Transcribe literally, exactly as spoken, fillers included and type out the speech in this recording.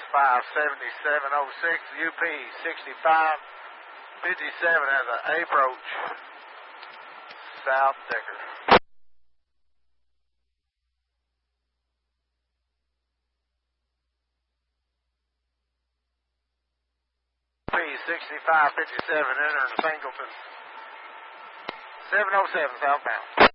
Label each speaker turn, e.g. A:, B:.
A: five seventy-seven oh six, U P sixty-five fifty-seven has an approach, South Decker. U P sixty-five fifty-seven entering Singleton, seven oh seven southbound.